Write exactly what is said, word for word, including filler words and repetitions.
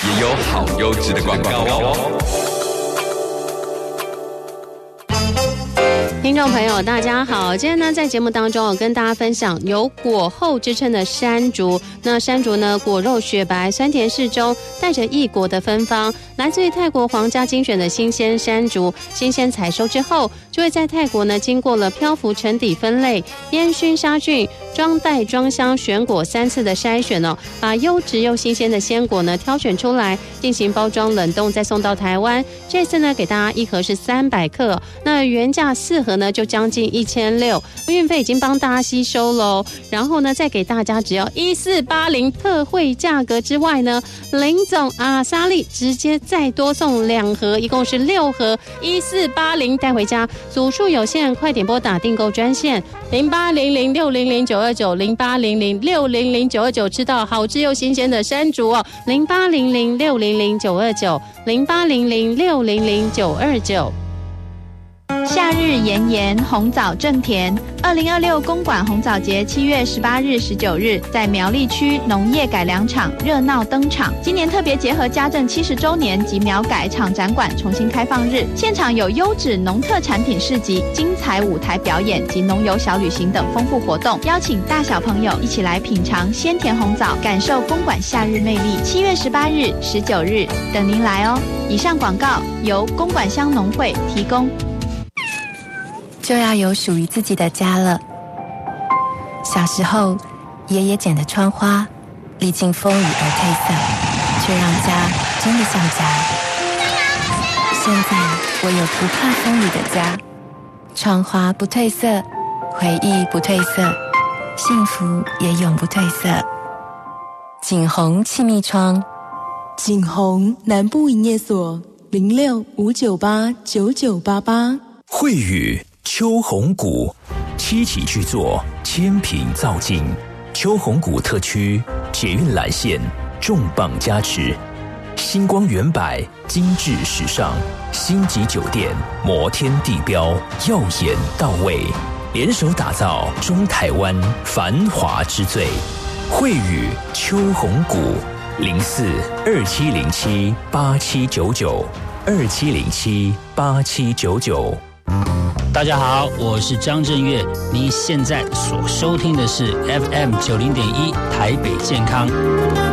也有好优质的广告哦。 听众朋友大家好，今天呢在节目当中我跟大家分享有果后之称的山竹。那山竹呢果肉雪白，酸甜适中，带着异国的芬芳，来自于泰国皇家精选的新鲜山竹。新鲜采收之后就会在泰国呢经过了漂浮沉底分类、烟熏杀菌、装袋装箱选果三次的筛选哦，把优质又新鲜的鲜果呢挑选出来，进行包装冷冻，再送到台湾。这次呢给大家一盒是三百克，那原价四盒呢就将近一千六，运费已经帮大家吸收喽。然后呢再给大家只要一四八零特惠价格之外呢，林总阿莎莉直接再多送两盒，一共是六盒，一四八零带回家。组数有限，快点拨打订购专线零八零零六零零九二九零八零零六零零九二九，吃到好吃又新鲜的山竹哦，零八零零六零零九二九零八零零六零零九二九。 夏日炎炎，红枣正甜。二零二六公馆红枣节七月十八日、十九日在苗栗区农业改良场热闹登场。今年特别结合家政七十周年及苗改场展馆重新开放日，现场有优质农特产品市集、精彩舞台表演及农游小旅行等丰富活动，邀请大小朋友一起来品尝鲜甜红枣，感受公馆夏日魅力。七月十八日、十九日等您来哦。以上广告由公馆乡农会提供。 就要有属于自己的家了。小时候，爷爷剪的窗花，历经风雨而褪色，却让家真的像家。现在，我有不怕风雨的家，窗花不褪色，回忆不褪色，幸福也永不褪色。景宏气密窗， 景宏南部营业所零六五九八九九八八。 慧宇秋红谷七期巨作，千品造景，秋红谷特区捷运蓝线重磅加持，星光远百精致时尚，星级酒店摩天地标耀眼到位，联手打造中台湾繁华之最。慧宇秋红谷零四二七零七八七九九二七零七八七九九。 大家好，我是张震岳，你现在所收听的是 F M 九零点一台北健康。